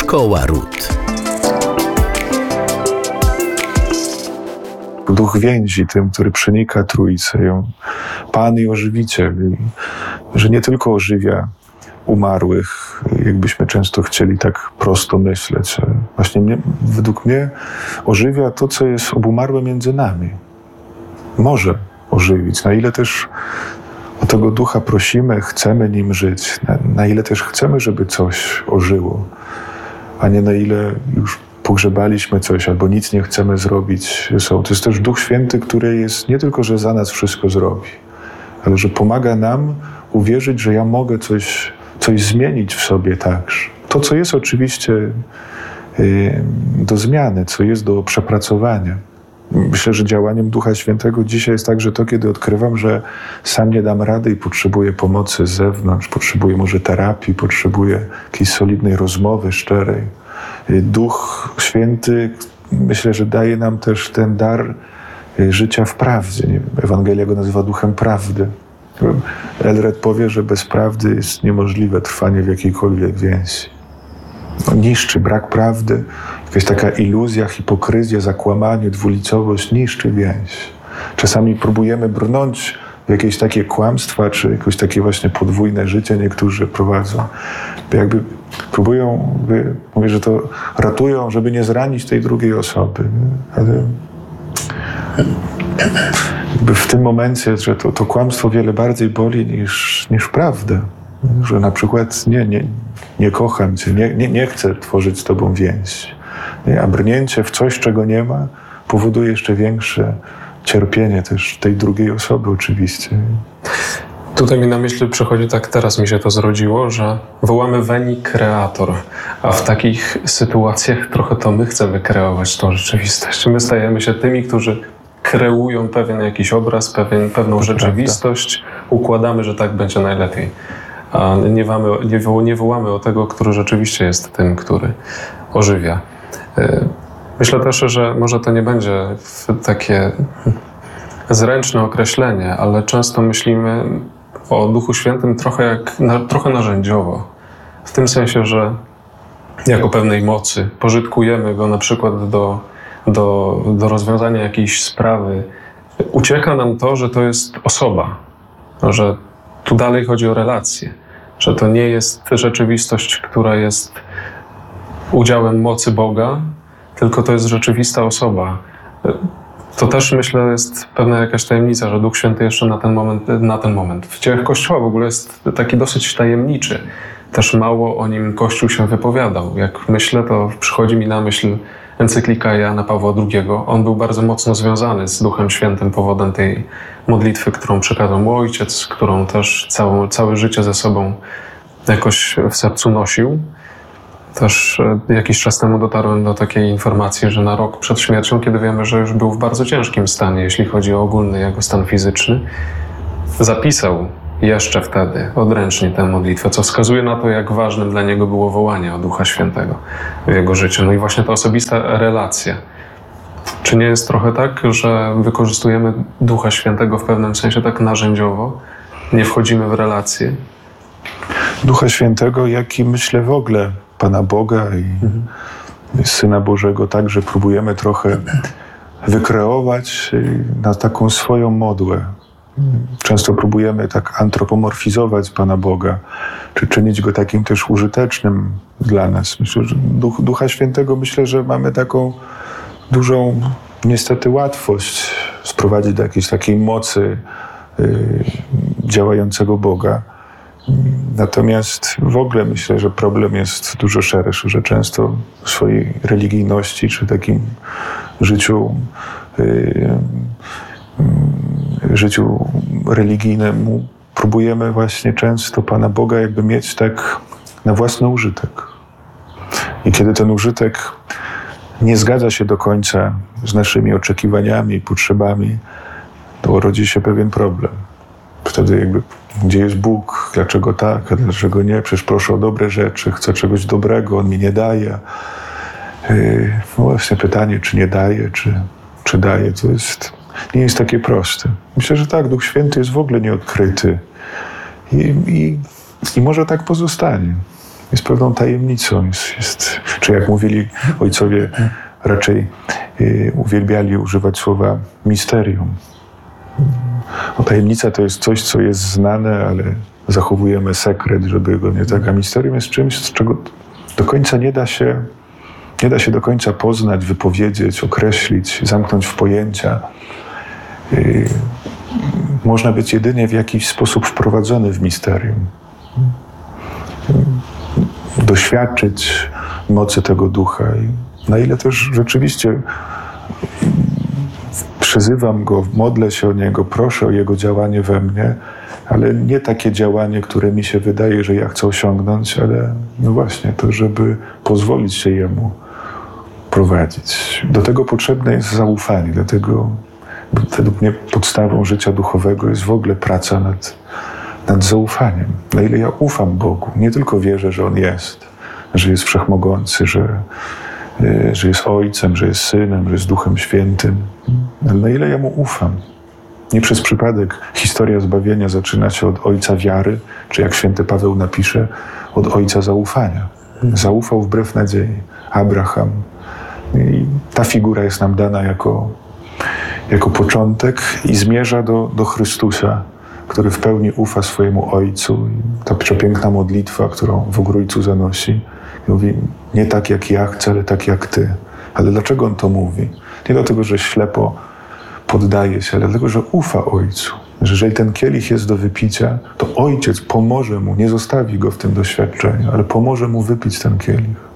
Szkoła Ród. Duch więzi, tym, który przenika Trójcę, ją Pan i Ożywiciel, że nie tylko ożywia umarłych, jakbyśmy często chcieli tak prosto myśleć. Właśnie według mnie ożywia to, co jest obumarłe między nami. Może ożywić, na ile też o tego ducha prosimy, chcemy nim żyć, na ile też chcemy, żeby coś ożyło, a nie na ile już pogrzebaliśmy coś albo nic nie chcemy zrobić. To jest też Duch Święty, który jest nie tylko, że za nas wszystko zrobi, ale że pomaga nam uwierzyć, że ja mogę coś zmienić w sobie także. To, co jest oczywiście do zmiany, co jest do przepracowania. Myślę, że działaniem Ducha Świętego dzisiaj jest także to, kiedy odkrywam, że sam nie dam rady i potrzebuję pomocy z zewnątrz, potrzebuję może terapii, potrzebuję jakiejś solidnej rozmowy, szczerej. Duch Święty, myślę, że daje nam też ten dar życia w prawdzie. Ewangelia go nazywa Duchem Prawdy. Elred powie, że bez prawdy jest niemożliwe trwanie w jakiejkolwiek więzi. Niszczy brak prawdy, jakaś taka iluzja, hipokryzja, zakłamanie, dwulicowość niszczy więź. Czasami próbujemy brnąć w jakieś takie kłamstwa, czy jakoś takie właśnie podwójne życie niektórzy prowadzą. Jakby próbują, mówię, że to ratują, żeby nie zranić tej drugiej osoby. Ale jakby w tym momencie, że to kłamstwo wiele bardziej boli niż prawda. Że na przykład nie kocham cię, nie chcę tworzyć z tobą więź. A brnięcie w coś, czego nie ma, powoduje jeszcze większe cierpienie też tej drugiej osoby oczywiście. Tutaj mi na myśl przychodzi, tak teraz mi się to zrodziło, że wołamy veni creator, a w takich sytuacjach trochę to my chcemy kreować tą rzeczywistość. My stajemy się tymi, którzy kreują pewien jakiś obraz, pewną rzeczywistość, układamy, że tak będzie najlepiej. A nie wołamy o tego, który rzeczywiście jest tym, który ożywia. Myślę też, że może to nie będzie takie zręczne określenie, ale często myślimy o Duchu Świętym trochę narzędziowo. W tym sensie, że jako pewnej mocy pożytkujemy go na przykład do rozwiązania jakiejś sprawy. Ucieka nam to, że to jest osoba, że tu dalej chodzi o relacje, że to nie jest rzeczywistość, która jest udziałem mocy Boga, tylko to jest rzeczywista osoba. To też, myślę, jest pewna jakaś tajemnica, że Duch Święty jeszcze na ten moment. W dziejach Kościoła w ogóle jest taki dosyć tajemniczy. Też mało o nim Kościół się wypowiadał. Jak myślę, to przychodzi mi na myśl encyklika Jana Pawła II. On był bardzo mocno związany z Duchem Świętym powodem tej modlitwy, którą przekazał mu Ojciec, którą też całe życie ze sobą jakoś w sercu nosił. Też jakiś czas temu dotarłem do takiej informacji, że na rok przed śmiercią, kiedy wiemy, że już był w bardzo ciężkim stanie, jeśli chodzi o ogólny jego stan fizyczny, zapisał jeszcze wtedy odręcznie tę modlitwę, co wskazuje na to, jak ważnym dla niego było wołanie o Ducha Świętego w jego życiu. No i właśnie ta osobista relacja. Czy nie jest trochę tak, że wykorzystujemy Ducha Świętego w pewnym sensie tak narzędziowo, nie wchodzimy w relacje? Ducha Świętego, jak i myślę w ogóle Pana Boga i Syna Bożego, także próbujemy trochę wykreować na taką swoją modłę. Często próbujemy tak antropomorfizować Pana Boga, czy czynić Go takim też użytecznym dla nas. Myślę, że Ducha Świętego, myślę, że mamy taką dużą niestety łatwość sprowadzić do jakiejś takiej mocy działającego Boga. Natomiast w ogóle myślę, że problem jest dużo szerszy, że często w swojej religijności czy takim życiu religijnemu próbujemy właśnie często Pana Boga jakby mieć tak na własny użytek. I kiedy ten użytek nie zgadza się do końca z naszymi oczekiwaniami i potrzebami, to rodzi się pewien problem. Wtedy jakby, gdzie jest Bóg? Dlaczego tak? A dlaczego nie? Przecież proszę o dobre rzeczy, chcę czegoś dobrego, On mi nie daje. No właśnie pytanie, czy nie daje, czy daje, to nie jest takie proste. Myślę, że tak, Duch Święty jest w ogóle nieodkryty i może tak pozostanie. jest pewną tajemnicą. Czy jak mówili ojcowie, raczej uwielbiali używać słowa misterium. Tajemnica to jest coś, co jest znane, ale zachowujemy sekret, żeby go nie tak. A misterium jest czymś, z czego do końca nie da się do końca poznać, wypowiedzieć, określić, zamknąć w pojęcia. Można być jedynie w jakiś sposób wprowadzony w misterium. Doświadczyć mocy tego ducha. I na ile też rzeczywiście przyzywam go, modlę się o niego, proszę o jego działanie we mnie, ale nie takie działanie, które mi się wydaje, że ja chcę osiągnąć, ale no właśnie to, żeby pozwolić się jemu prowadzić. Do tego potrzebne jest zaufanie, dlatego według mnie podstawą życia duchowego jest w ogóle praca nad zaufaniem. Na ile ja ufam Bogu, nie tylko wierzę, że On jest, że jest wszechmogący, że jest Ojcem, że jest Synem, że jest Duchem Świętym, ale na ile ja Mu ufam. Nie przez przypadek historia zbawienia zaczyna się od Ojca wiary, czy jak święty Paweł napisze, od Ojca zaufania. Zaufał wbrew nadziei. Abraham. I ta figura jest nam dana jako początek i zmierza do Chrystusa, który w pełni ufa swojemu Ojcu. I ta przepiękna modlitwa, którą w Ogrójcu zanosi, mówi, nie tak jak ja chcę, ale tak jak Ty. Ale dlaczego on to mówi? Nie dlatego, że ślepo poddaje się, ale dlatego, że ufa Ojcu. Że jeżeli ten kielich jest do wypicia, to Ojciec pomoże mu, nie zostawi go w tym doświadczeniu, ale pomoże mu wypić ten kielich.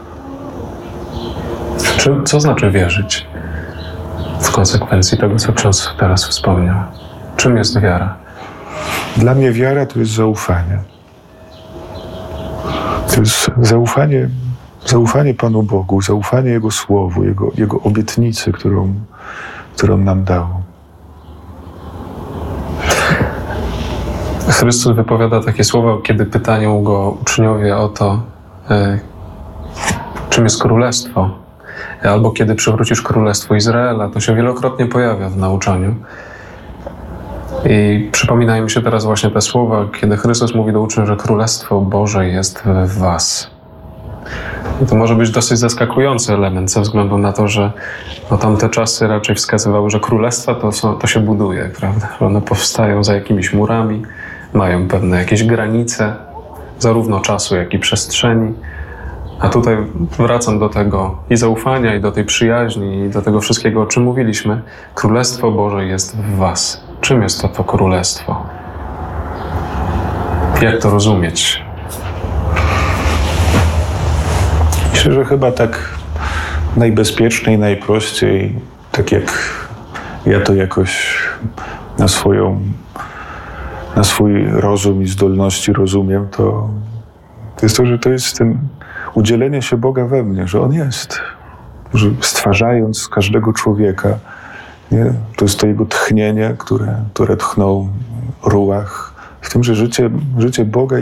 Co znaczy wierzyć w konsekwencji tego, co ksiądz teraz wspomniał? Czym jest wiara? Dla mnie wiara to jest zaufanie. To jest zaufanie Panu Bogu, zaufanie Jego Słowu, Jego obietnicy, którą nam dał. Chrystus wypowiada takie słowa, kiedy pytają Go uczniowie o to, czym jest królestwo, albo kiedy przywrócisz królestwo Izraela. To się wielokrotnie pojawia w nauczaniu. I przypominają mi się teraz właśnie te słowa, kiedy Chrystus mówi do uczniów, że Królestwo Boże jest w was. I to może być dosyć zaskakujący element ze względu na to, że tamte czasy raczej wskazywały, że królestwa to się buduje, prawda? Że one powstają za jakimiś murami, mają pewne jakieś granice, zarówno czasu, jak i przestrzeni. A tutaj wracam do tego i zaufania, i do tej przyjaźni, i do tego wszystkiego, o czym mówiliśmy. Królestwo Boże jest w was. Czym jest to królestwo? Jak to rozumieć? Myślę, że chyba tak najbezpieczniej, najprościej, tak jak ja to jakoś na swój rozum i zdolności rozumiem, to jest to, że to jest ten udzielenie się Boga we mnie, że On jest. Że stwarzając każdego człowieka, nie? To jest to Jego tchnienie, które tchnął ruach. W tym, że życie Boga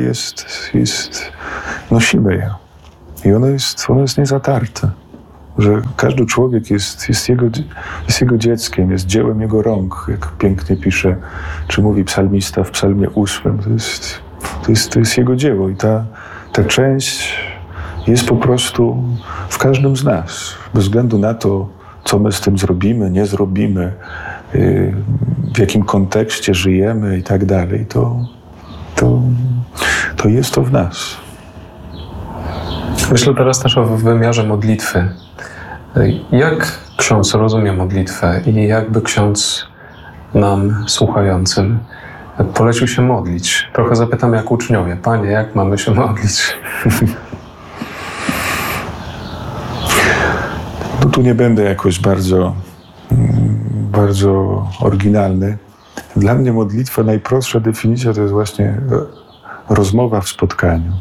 nosimy je. I ono jest niezatarte. Że każdy człowiek jest jego dzieckiem, jest dziełem Jego rąk, jak pięknie pisze, czy mówi psalmista w psalmie 8. To jest Jego dzieło i ta część jest po prostu w każdym z nas. Bez względu na to, co my z tym zrobimy, nie zrobimy, w jakim kontekście żyjemy i tak dalej, to jest to w nas. Myślę teraz też o wymiarze modlitwy. Jak ksiądz rozumie modlitwę i jakby ksiądz nam, słuchającym, polecił się modlić? Trochę zapytam jak uczniowie. Panie, jak mamy się modlić? No tu nie będę jakoś bardzo oryginalny. Dla mnie modlitwa, najprostsza definicja to jest właśnie rozmowa w spotkaniu.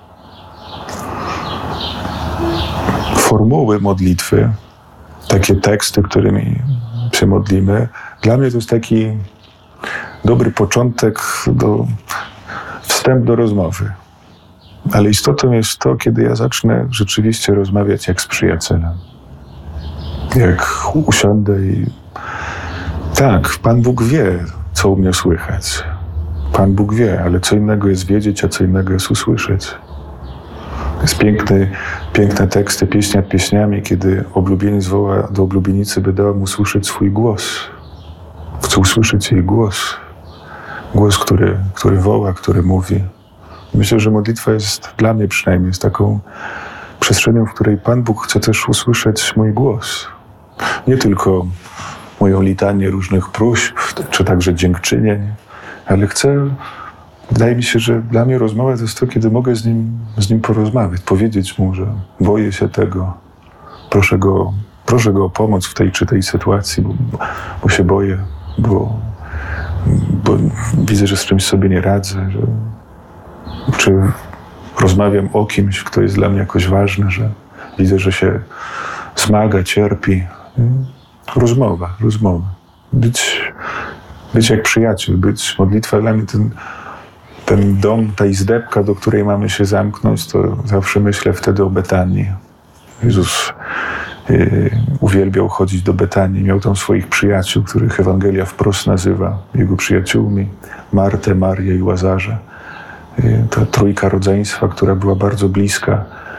Formuły modlitwy, takie teksty, którymi się modlimy, dla mnie to jest taki dobry początek, wstęp do rozmowy. Ale istotą jest to, kiedy ja zacznę rzeczywiście rozmawiać jak z przyjacielem. Jak usiądę i tak, Pan Bóg wie, co u mnie słychać. Pan Bóg wie, ale co innego jest wiedzieć, a co innego jest usłyszeć. Jest piękne teksty, pieśń nad pieśniami, kiedy oblubieniec woła do oblubienicy, by dała mu słyszeć swój głos. Chcę usłyszeć jej głos. Głos, który woła, który mówi. Myślę, że modlitwa jest, dla mnie przynajmniej, jest taką przestrzenią, w której Pan Bóg chce też usłyszeć mój głos. Nie tylko moją litanię różnych próśb, czy także dziękczynień, ale wydaje mi się, że dla mnie rozmowa to jest to, kiedy mogę z nim porozmawiać, powiedzieć mu, że boję się tego, proszę go o pomoc w tej czy tej sytuacji, bo się boję, bo widzę, że z czymś sobie nie radzę, czy rozmawiam o kimś, kto jest dla mnie jakoś ważny, że widzę, że się zmaga, cierpi. Rozmowa. Być jak przyjaciel, modlitwa dla mnie ten dom, ta izdebka, do której mamy się zamknąć, to zawsze myślę wtedy o Betanii. Jezus uwielbiał chodzić do Betanii, miał tam swoich przyjaciół, których Ewangelia wprost nazywa jego przyjaciółmi, Martę, Marię i Łazarza. Ta trójka rodzeństwa, która była bardzo bliska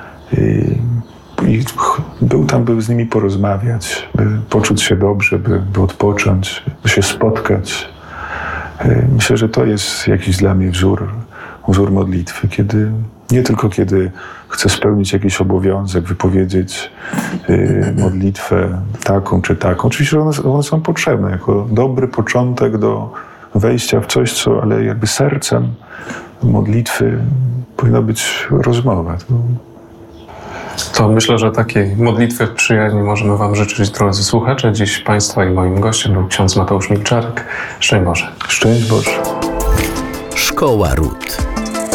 i był tam, by z nimi porozmawiać, by poczuć się dobrze, by odpocząć, by się spotkać. Myślę, że to jest jakiś dla mnie wzór modlitwy, nie tylko kiedy chcę spełnić jakiś obowiązek, wypowiedzieć modlitwę taką czy taką. Oczywiście one są potrzebne jako dobry początek do wejścia w coś, ale jakby sercem modlitwy powinna być rozmowa. To myślę, że takiej modlitwy w przyjaźni możemy Wam życzyć, drodzy słuchacze. Dziś Państwa i moim gościem był ksiądz Mateusz Milczarek. Szczęść Boże. Szczęść Boże. Szkoła Ród.